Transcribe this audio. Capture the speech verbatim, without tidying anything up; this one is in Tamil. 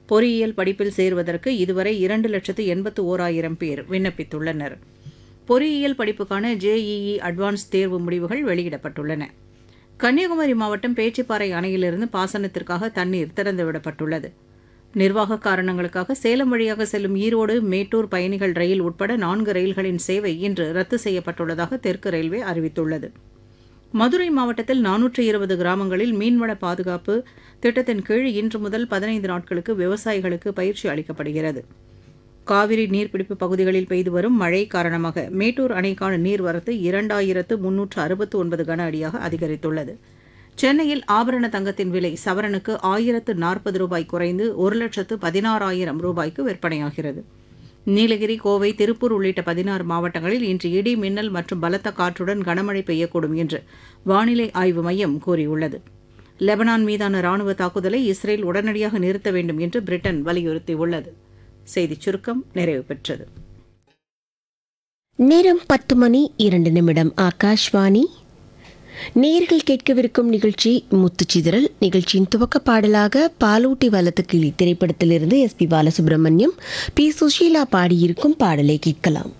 பொறியியல் படிப்பில் சேர்வதற்கு இதுவரை இரண்டு லட்சத்து எண்பத்து ஓராயிரம் பேர் விண்ணப்பித்துள்ளனர். பொறியியல் படிப்புக்கான ஜேஇஇ அட்வான்ஸ் தேர்வு முடிவுகள் வெளியிடப்பட்டுள்ளன. கன்னியாகுமரி மாவட்டம் பேச்சிப்பாறை அணையிலிருந்து பாசனத்திற்காக தண்ணீர் திறந்துவிடப்பட்டுள்ளது. நிர்வாக காரணங்களுக்காக சேலம் வழியாக செல்லும் ஈரோடு மேட்டூர் பயணிகள் ரயில் உட்பட நான்கு ரயில்களின் சேவை இன்று ரத்து செய்யப்பட்டுள்ளதாக தெற்கு ரயில்வே அறிவித்துள்ளது. மதுரை மாவட்டத்தில் நானூற்று இருபது கிராமங்களில் மீன்வள பாதுகாப்பு திட்டத்தின் கீழ் இன்று முதல் பதினைந்து நாட்களுக்கு விவசாயிகளுக்கு பயிற்சி அளிக்கப்படுகிறது. காவிரி நீர்பிடிப்பு பகுதிகளில் பெய்து வரும் மழை காரணமாக மேட்டூர் அணைக்கான நீர்வரத்து இரண்டாயிரத்து முன்னூற்று அறுபத்து ஒன்பது கன அடியாக அதிகரித்துள்ளது. சென்னையில் ஆபரண தங்கத்தின் விலை சவரனுக்கு ஆயிரத்து நாற்பது ரூபாய் குறைந்து ஒரு லட்சத்து பதினாறாயிரம் ரூபாய்க்கு விற்பனையாகிறது. நீலகிரி, கோவை, திருப்பூர் உள்ளிட்ட பதினாறு மாவட்டங்களில் இன்று இடி, மின்னல் மற்றும் பலத்த காற்றுடன் கனமழை பெய்யக்கூடும் என்று வானிலை ஆய்வு மையம் கூறியுள்ளது. லெபனான் மீதான ராணுவ தாக்குதலை இஸ்ரேல் உடனடியாக நிறுத்த வேண்டும் என்று பிரிட்டன் வலியுறுத்தியுள்ளது. செய்திச் சுருக்கம் நிறைவு பெற்றது. நேரம் பத்து மணி இரண்டு நிமிடம். ஆகாஷ்வாணி. நேர்கள் கேட்கவிருக்கும் நிகழ்ச்சி முத்துச்சிதறல். நிகழ்ச்சியின் துவக்க பாடலாக பாலூட்டி வலத்து கிளி திரைப்படத்திலிருந்து S B Balasubramaniam, B Sushila பாடியிருக்கும் பாடலை கேட்கலாம்.